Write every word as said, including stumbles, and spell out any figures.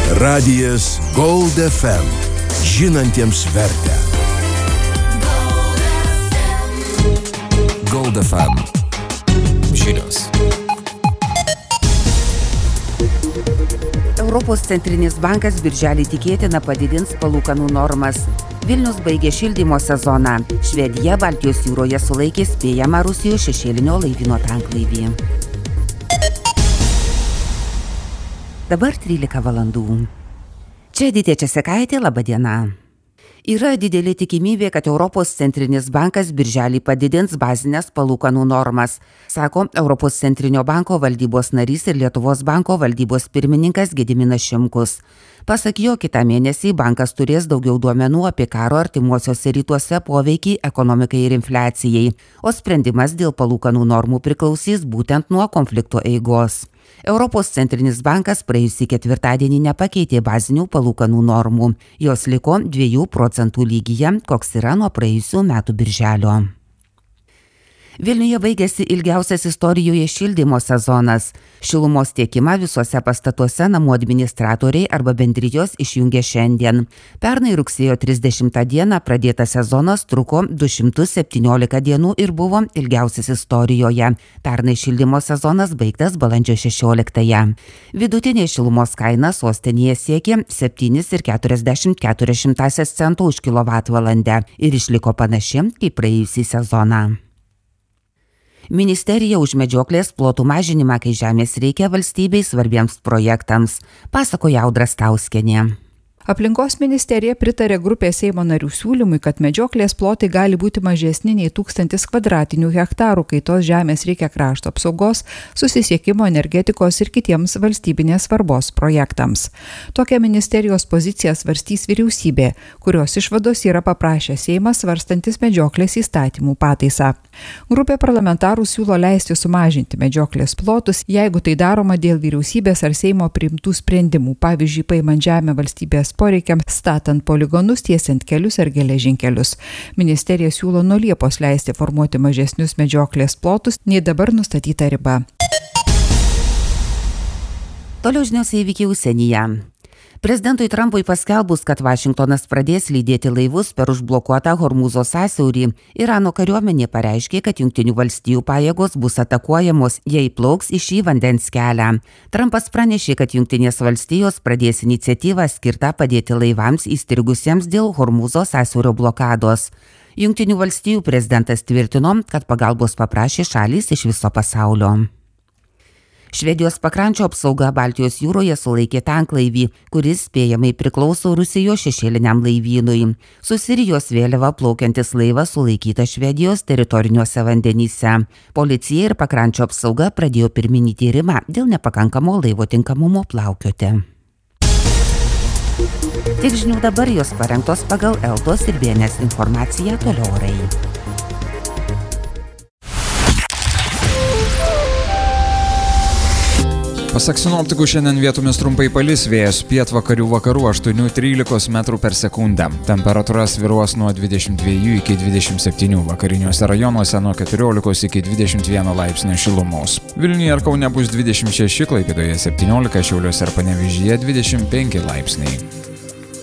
Radijas Gold F M. Žinantiems vertę. Gold F M. Žinios. Europos centrinis bankas birželį tikėtina padidins palūkanų normas. Vilnius baigė šildymo sezoną. Švedija Baltijos jūroje sulaikė spėjamą Rusijos šešėlinio laivyno tanklaivį. Dabar trylika valandų. Čia Editė Česekaitė, laba diena. Yra didelė tikimybė, kad Europos centrinis bankas birželį padidins bazinės palūkanų normas, sako Europos centrinio banko valdybos narys ir Lietuvos banko valdybos pirmininkas Gediminas Šimkus. Pasak jo, kitą mėnesį bankas turės daugiau duomenų apie karo artimuosiuose rytuose poveikį ekonomikai ir infliacijai, o sprendimas dėl palūkanų normų priklausys būtent nuo konflikto eigos. Europos centrinis bankas praėjusį ketvirtadienį nepakeitė bazinių palūkanų normų. Jos liko dviejų procentų lygyje, koks yra nuo praėjusių metų birželio. Vilniuje baigėsi ilgiausias istorijoje šildymo sezonas. Šilumos tiekimą visuose pastatuose namų administratoriai arba bendrijos išjungė šiandien. Pernai rugsėjo trisdešimtą dieną pradėtas sezonas truko du šimtus septyniolika dienų ir buvo ilgiausias istorijoje. Pernai šildymo sezonas baigtas balandžio šešioliktąją. Vidutinė šilumos kaina sostinėje siekė septyni ir keturiasdešimt keturias šimtąsias centų už kilovatvalandę ir išliko panaši kaip praėjusį sezoną. Ministerija už medžioklės plotų mažinimą, kai žemės reikia valstybei svarbiems projektams, pasakoja Audra Stauskienė. Aplinkos ministerija pritarė grupės Seimo narių siūlymui, kad medžioklės plotai gali būti mažesni nei tūkstantis kvadratinių hektarų, kai tos žemės reikia krašto apsaugos, susisiekimo, energetikos ir kitiems valstybinės svarbos projektams. Tokią ministerijos poziciją svarstys vyriausybė, kurios išvados yra paprašę Seimas svarstantis medžioklės įstatymų pataisą. Grupė parlamentarų siūlo leisti sumažinti medžioklės plotus, jeigu tai daroma dėl vyriausybės ar Seimo priimtų sprendimų, pavyzdžiui, paimant žemę valstybės poreikiams, statant poligonus, tiesiant kelius ar geležinkelius. Ministerija siūlo nuo Liepos leisti formuoti mažesnius medžioklės plotus, nei dabar nustatyta riba. Toliau žinios įvykiai užsienyje. Prezidentui Trumpui paskelbus, kad Vašingtonas pradės lydėti laivus per užblokuotą Hormūzo sąsiaurį, Irano kariuomenė pareiškė, kad Jungtinių valstijų pajėgos bus atakuojamos, jei plauks į šį vandens kelią. Trumpas pranešė, kad Jungtinės valstijos pradės iniciatyvą skirtą padėti laivams įstrigusiems dėl Hormūzo sąsiaurio blokados. Jungtinių valstijų prezidentas tvirtino, kad pagalbos paprašė šalys iš viso pasaulio. Švedijos pakrančio apsauga Baltijos jūroje sulaikė tanklaivį, kuris spėjamai priklauso Rusijos šešėliniam laivynui. Su Sirijos vėliava plaukiantis laivas sulaikytas Švedijos teritoriniuose vandenyse. Policija ir pakrančio apsauga pradėjo pirminį tyrimą dėl nepakankamo laivo tinkamumo plaukioti. Tik žinių dabar, jos parengtos pagal Eltos ir B N S informaciją, toliau orai. Pasak sinoptikų, šiandien vietomis trumpai palis, vėjas pietvakarių vakarų aštuoni trylikos metrų per sekundę. Temperatūra svyruos nuo dvidešimt dviejų iki dvidešimt septynių, vakariniuose rajonuose nuo keturiolikos iki dvidešimt vieno laipsnio šilumos. Vilniuje ir Kaune bus dvidešimt šeši, Klaipėdoje septyniolika, Šiauliuose ir Panevėžyje dvidešimt penki laipsniai.